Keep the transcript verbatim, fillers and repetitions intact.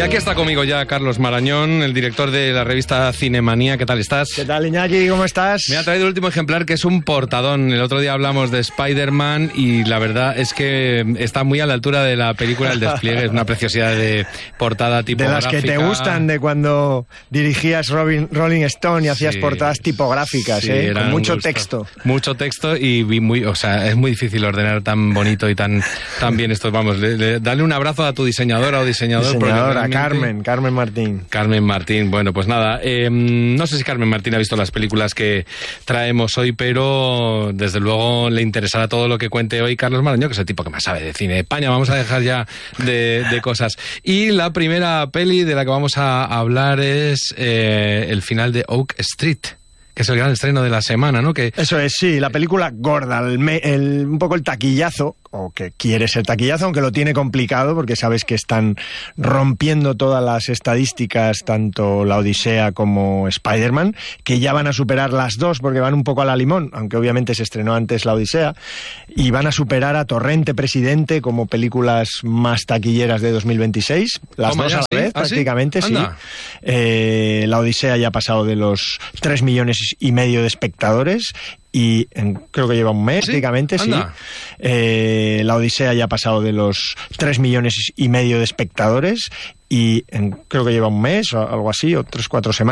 aquí está conmigo ya Carlos Marañón, el director de la revista Cinemanía. ¿Qué tal estás? ¿Qué tal, Iñaki? ¿Cómo estás? Me ha traído el último ejemplar, que es un portadón. El otro día hablamos de Spider-Man y la verdad es que está muy a la altura de la película El despliegue. Es una preciosidad de portada tipográfica. De las que te gustan, de cuando dirigías Robin, Rolling Stone y hacías sí, portadas tipográficas, sí, ¿eh? Con mucho texto. Mucho texto y muy, o sea, es muy difícil ordenar tan bonito y tan, tan bien esto. Vamos, le, le, dale un abrazo a tu diseñadora o diseñador. Diseñadora, Carmen, Carmen Martín. Carmen Martín, bueno, pues nada, eh, no sé si Carmen Martín ha visto las películas que traemos hoy, pero desde luego le interesará todo lo que cuente hoy Carlos Marañón, que es el tipo que más sabe de cine de España. Vamos a dejar ya de, de cosas. Y la primera peli de la que vamos a hablar es eh, el final de Oak Street, que es el gran estreno de la semana, ¿no? Que... Eso es, sí, la película gorda, el me, el, un poco el taquillazo, o que quiere ser taquillazo, aunque lo tiene complicado, porque sabes que están rompiendo todas las estadísticas, tanto La Odisea como Spider-Man, que ya van a superar las dos, porque van un poco a la limón, aunque obviamente se estrenó antes La Odisea, y van a superar a Torrente, Presidente, como películas más taquilleras de dos mil veintiséis, las dos a la vez, prácticamente, sí. Eh, La Odisea ya ha pasado de los tres millones y medio de espectadores, y en, creo que lleva un mes, ¿Sí? prácticamente, sí. Eh, La Odisea ya ha pasado de los tres millones y medio de espectadores, y en, creo que lleva un mes o algo así, o tres, cuatro semanas.